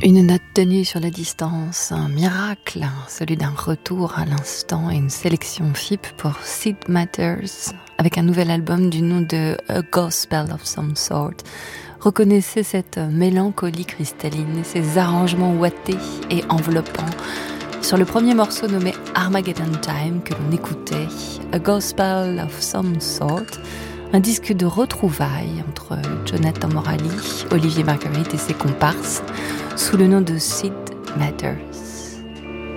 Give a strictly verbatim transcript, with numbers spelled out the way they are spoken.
Une note tenue sur la distance, un miracle, celui d'un retour à l'instant et une sélection F I P pour Sid Matters, avec un nouvel album du nom de A Gospel of Some Sort. Reconnaissez cette mélancolie cristalline et ces arrangements ouatés et enveloppants. Sur le premier morceau nommé Armageddon Time que l'on écoutait, A Gospel of Some Sort, un disque de retrouvailles entre Jonathan Morali, Olivier Marguerite et ses comparses, sous le nom de Sid Matters.